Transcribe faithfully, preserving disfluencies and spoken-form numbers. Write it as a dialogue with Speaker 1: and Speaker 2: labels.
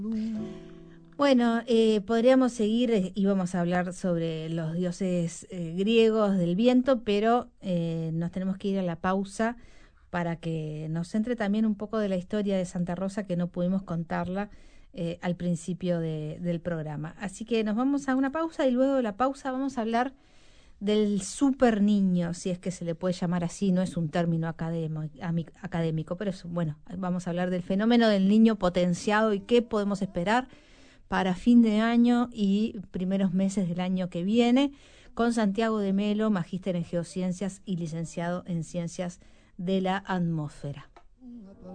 Speaker 1: Bueno, eh, podríamos seguir eh, y vamos a hablar sobre los dioses eh, griegos del viento, pero eh, nos tenemos que ir a la pausa para que nos centre también un poco de la historia de Santa Rosa que no pudimos contarla eh, al principio de- del programa. Así que nos vamos a una pausa y luego de la pausa vamos a hablar del super niño, si es que se le puede llamar así, no es un término académico, académico, pero es, bueno, vamos a hablar del fenómeno del niño potenciado y qué podemos esperar para fin de año y primeros meses del año que viene, con Santiago de Melo, magíster en geociencias y licenciado en ciencias de la atmósfera.